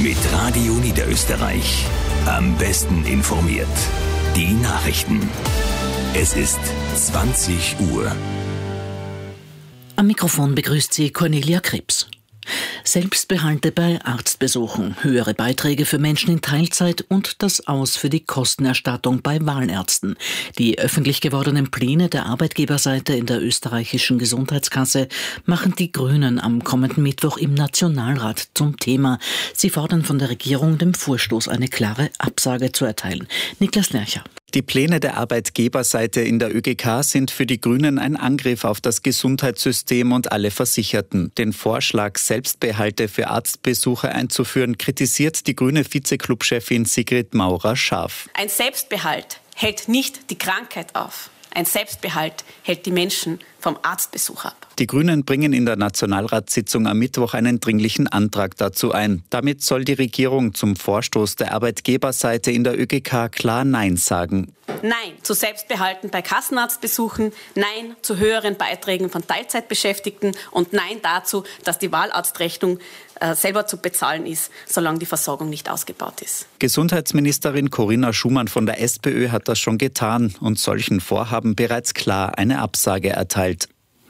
Mit Radio Niederösterreich. Am besten informiert. Die Nachrichten. Es ist 20 Uhr. Am Mikrofon begrüßt sie Cornelia Krebs. Selbstbehalte bei Arztbesuchen, höhere Beiträge für Menschen in Teilzeit und das Aus für die Kostenerstattung bei Wahlärzten. Die öffentlich gewordenen Pläne der Arbeitgeberseite in der österreichischen Gesundheitskasse machen die Grünen am kommenden Mittwoch im Nationalrat zum Thema. Sie fordern von der Regierung, dem Vorstoß eine klare Absage zu erteilen. Niklas Lercher. Die Pläne der Arbeitgeberseite in der ÖGK sind für die Grünen ein Angriff auf das Gesundheitssystem und alle Versicherten. Den Vorschlag, Selbstbehalte für Arztbesuche einzuführen, kritisiert die grüne Vize-Club-Chefin Sigrid Maurer scharf. Ein Selbstbehalt hält nicht die Krankheit auf. Ein Selbstbehalt hält die Menschen vom Arztbesuch ab. Die Grünen bringen in der Nationalratssitzung am Mittwoch einen dringlichen Antrag dazu ein. Damit soll die Regierung zum Vorstoß der Arbeitgeberseite in der ÖGK klar Nein sagen. Nein zu Selbstbehalten bei Kassenarztbesuchen, Nein zu höheren Beiträgen von Teilzeitbeschäftigten und Nein dazu, dass die Wahlarztrechnung selber zu bezahlen ist, solange die Versorgung nicht ausgebaut ist. Gesundheitsministerin Corinna Schumann von der SPÖ hat das schon getan und solchen Vorhaben bereits klar eine Absage erteilt.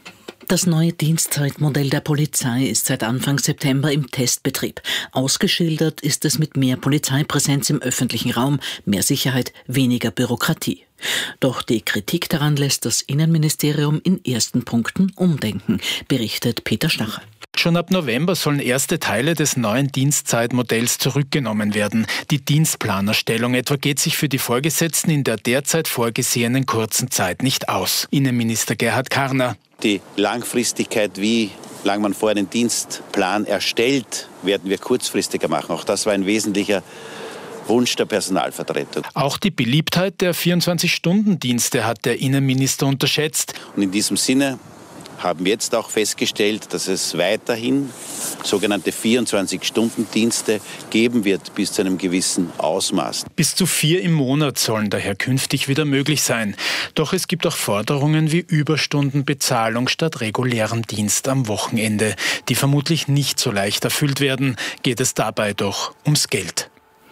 Das neue Dienstzeitmodell der Polizei ist seit Anfang September im Testbetrieb. Ausgeschildert ist es mit mehr Polizeipräsenz im öffentlichen Raum, mehr Sicherheit, weniger Bürokratie. Doch die Kritik daran lässt das Innenministerium in ersten Punkten umdenken, berichtet Peter Stacher. Schon ab November sollen erste Teile des neuen Dienstzeitmodells zurückgenommen werden. Die Dienstplanerstellung etwa geht sich für die Vorgesetzten in der derzeit vorgesehenen kurzen Zeit nicht aus. Innenminister Gerhard Karner. Die Langfristigkeit, wie lange man vorher einen Dienstplan erstellt, werden wir kurzfristiger machen. Auch das war ein wesentlicher Wunsch der Personalvertretung. Auch die Beliebtheit der 24-Stunden-Dienste hat der Innenminister unterschätzt. Und in diesem Sinne haben wir jetzt auch festgestellt, dass es weiterhin sogenannte 24-Stunden-Dienste geben wird, bis zu einem gewissen Ausmaß. Bis zu 4 im Monat sollen daher künftig wieder möglich sein. Doch es gibt auch Forderungen wie Überstundenbezahlung statt regulärem Dienst am Wochenende, die vermutlich nicht so leicht erfüllt werden. Geht es dabei doch ums Geld.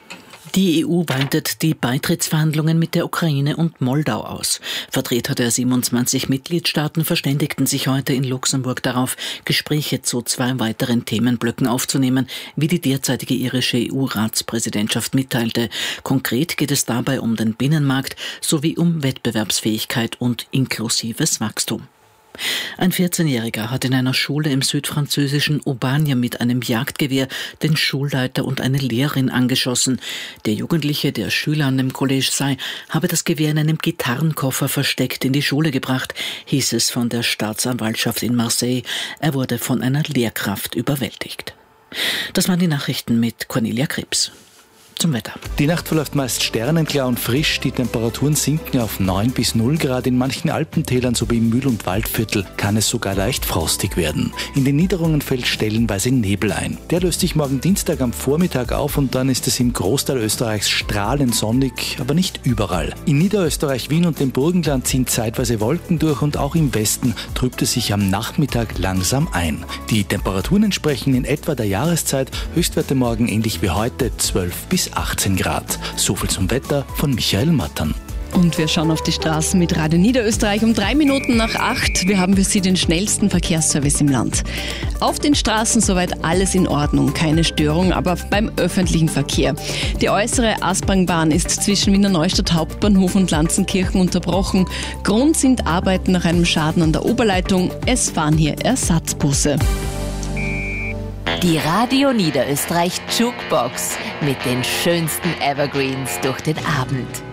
Die EU weitet die Beitrittsverhandlungen mit der Ukraine und Moldau aus. Vertreter der 27 Mitgliedstaaten verständigten sich heute in Luxemburg darauf, Gespräche zu 2 weiteren Themenblöcken aufzunehmen, wie die derzeitige irische EU-Ratspräsidentschaft mitteilte. Konkret geht es dabei um den Binnenmarkt sowie um Wettbewerbsfähigkeit und inklusives Wachstum. Ein 14-Jähriger hat in einer Schule im südfranzösischen Aubagne mit einem Jagdgewehr den Schulleiter und eine Lehrerin angeschossen. Der Jugendliche, der Schüler an dem Collège sei, habe das Gewehr in einem Gitarrenkoffer versteckt in die Schule gebracht, hieß es von der Staatsanwaltschaft in Marseille. Er wurde von einer Lehrkraft überwältigt. Das waren die Nachrichten mit Cornelia Krebs. Zum Wetter. Die Nacht verläuft meist sternenklar und frisch. Die Temperaturen sinken auf 9 bis 0 Grad. In manchen Alpentälern sowie im Mühl- und Waldviertel kann es sogar leicht frostig werden. In den Niederungen fällt stellenweise Nebel ein. Der löst sich morgen Dienstag am Vormittag auf und dann ist es im Großteil Österreichs strahlend sonnig, aber nicht überall. In Niederösterreich, Wien und dem Burgenland ziehen zeitweise Wolken durch und auch im Westen trübt es sich am Nachmittag langsam ein. Die Temperaturen entsprechen in etwa der Jahreszeit. Höchstwerte morgen ähnlich wie heute 12 bis 18 Grad. So viel zum Wetter von Michael Mattern. Und wir schauen auf die Straßen mit Radio Niederösterreich um 3 Minuten nach 8. Wir haben für Sie den schnellsten Verkehrsservice im Land. Auf den Straßen soweit alles in Ordnung, keine Störung, aber beim öffentlichen Verkehr. Die äußere Asprangbahn ist zwischen Wiener Neustadt Hauptbahnhof und Lanzenkirchen unterbrochen. Grund sind Arbeiten nach einem Schaden an der Oberleitung. Es fahren hier Ersatzbusse. Die Radio Niederösterreich Jukebox mit den schönsten Evergreens durch den Abend.